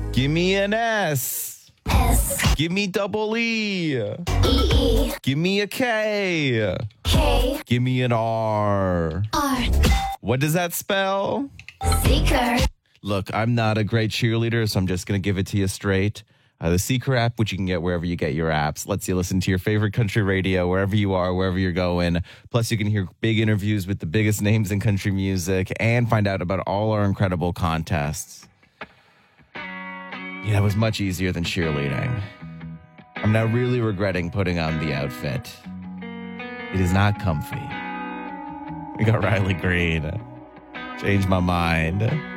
Give me an S. S. Give me double E. E. Give me a K. K. Give me an R. R. What does that spell? Seeker. Look, I'm not a great cheerleader, so I'm just going to give it to you straight. The Seeker app, which you can get wherever you get your apps, lets you listen to your favorite country radio wherever you are, wherever you're going. Plus, you can hear big interviews with the biggest names in country music and find out about all our incredible contests. Yeah, it was much easier than cheerleading. I'm now really regretting putting on the outfit. It is not comfy. We got Riley Green. Changed my mind.